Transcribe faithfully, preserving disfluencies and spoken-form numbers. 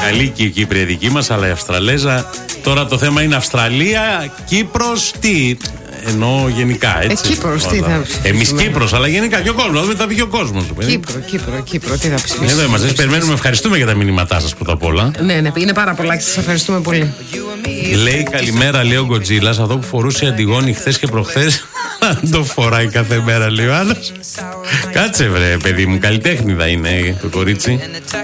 Καλή και η Κύπρη δική μας, αλλά η Αυστραλέζα. Τώρα το θέμα είναι Αυστραλία, Κύπρος, τι. Εννοώ γενικά, έτσι. Ε, Κύπρος, τι θα ψηφίσουμε. Εμείς Κύπρος, αλλά γενικά και ο κόσμος. Δεν θα πει και ο κόσμος. Κύπρο, Κύπρο, Κύπρο, τι θα ψηφίσουμε. Εδώ είμαστε, περιμένουμε, ευχαριστούμε για τα μηνύματά σας πρώτα απ' όλα. Ναι, ναι, είναι πάρα πολλά και σας ευχαριστούμε πολύ. Λέει καλημέρα, λέει ο Γκοτζίλας, αυτό που φορούσε η Αντιγόνη χθες και προχθές. Το φοράει κάθε μέρα, λέει ο άλλος. Κάτσε βρε παιδί μου, καλλιτέχνηδα είναι το κορίτσι.